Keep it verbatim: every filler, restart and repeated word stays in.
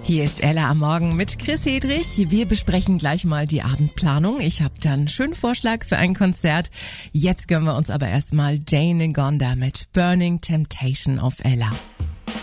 Hier ist Ella am Morgen mit Chris Hedrich. Wir besprechen gleich mal die Abendplanung. Ich habe dann einen schönen Vorschlag für ein Konzert. Jetzt gönnen wir uns aber erstmal Jane Gonda mit Burning Temptation auf Ella.